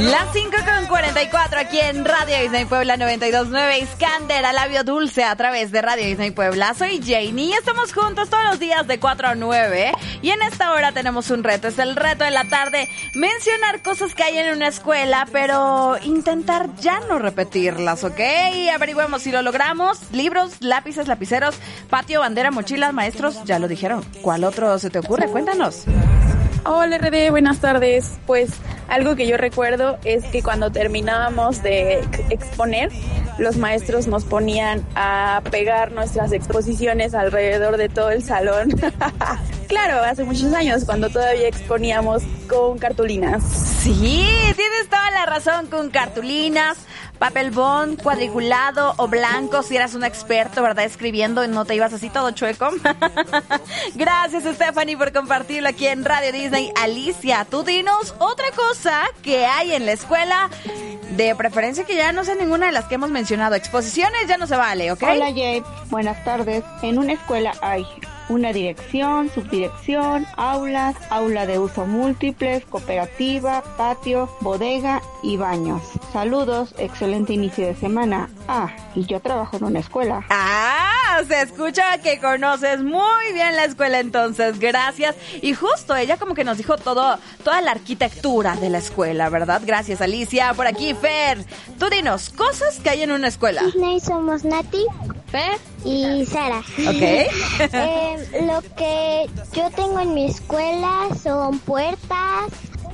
Las 5:44 aquí en Radio Disney Puebla 92.9 Iskander, a labio dulce a través de Radio Disney Puebla. Soy Janie y estamos juntos todos los días de 4 a 9 y en esta hora tenemos un reto. Es el reto de la tarde, mencionar cosas que hay en una escuela, pero intentar ya no repetirlas, ¿ok? Y averigüemos si lo logramos. Libros, lápices, lapiceros, patio, bandera, mochilas, maestros, ya lo dijeron. ¿Cuál otro se te ocurre? Cuéntanos. Hola RD, buenas tardes. Pues algo que yo recuerdo es que cuando terminábamos de exponer, los maestros nos ponían a pegar nuestras exposiciones alrededor de todo el salón. Claro, hace muchos años, cuando todavía exponíamos con cartulinas. Sí, tienes toda la razón, con cartulinas, papel bond, cuadriculado o blanco, si eras un experto, ¿verdad? Escribiendo y no te ibas así todo chueco. Gracias, Stephanie, por compartirlo aquí en Radio Disney. Alicia, tú dinos otra cosa que hay en la escuela, de preferencia que ya no sea ninguna de las que hemos mencionado. Exposiciones ya no se vale, ¿ok? Hola, Jay. Buenas tardes. En una escuela hay una dirección, subdirección, aulas, aula de uso múltiples, cooperativa, patio, bodega y baños. Saludos, excelente inicio de semana. Y yo trabajo en una escuela. Se escucha que conoces muy bien la escuela entonces, gracias. Y justo ella como que nos dijo toda la arquitectura de la escuela, ¿verdad? Gracias, Alicia. Por aquí, Fer, tú dinos, cosas que hay en una escuela. Disney somos Nati, Fer y Sara. Ok. Lo que yo tengo en mi escuela son puertas,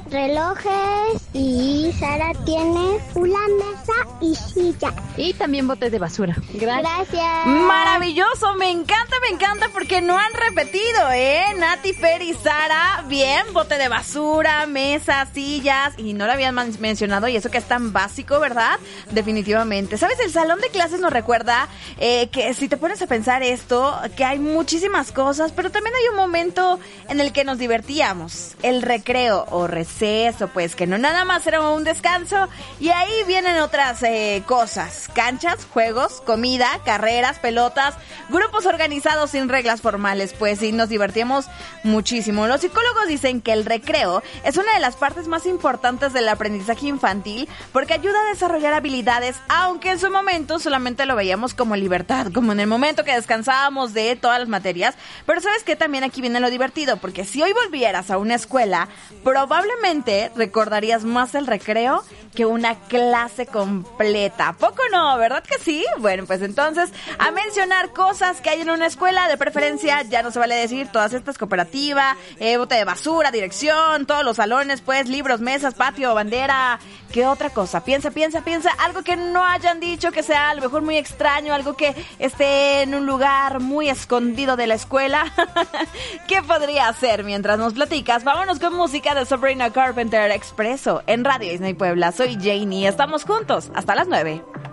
relojes y Sara tiene una mesa y silla. Y también botes de basura. Gracias. Maravilloso, me encanta porque no han repetido, Nati, Fer y Sara, bien, bote de basura, mesas, sillas, y no lo habían mencionado, y eso que es tan básico, ¿verdad? Definitivamente. ¿Sabes? El salón de clases nos recuerda que si te pones a pensar esto, que hay muchísimas cosas, pero también hay un momento en el que nos divertíamos, el recreo o receso, pues que no nada más era un descanso, y ahí vienen otras cosas, canchas, juegos, comida, carreras, pelotas, grupos organizados sin reglas formales, pues sí, nos divertíamos muchísimo. Los psicólogos dicen que el recreo es una de las partes más importantes del aprendizaje infantil porque ayuda a desarrollar habilidades, aunque en su momento solamente lo veíamos como libertad, como en el momento que descansábamos de todas las materias. Pero ¿sabes qué? También aquí viene lo divertido, porque si hoy volvieras a una escuela, probablemente recordarías más el recreo que una clase completa. ¿A poco no? ¿Verdad que sí? Bueno, pues entonces, a mencionar cosas que hay en una escuela, de preferencia, ya no se vale decir todas estas, cooperativa, bote de basura, dirección, todos los salones, pues, libros, mesas, patio, bandera. ¿Qué otra cosa? Piensa, algo que no hayan dicho, que sea a lo mejor muy extraño, algo que esté en un lugar muy escondido de la escuela. ¿Qué podría ser? Mientras nos platicas, vámonos con música de Sabrina Carpenter, Expreso, en Radio Disney Puebla. Soy Janie, estamos juntos hasta las 9.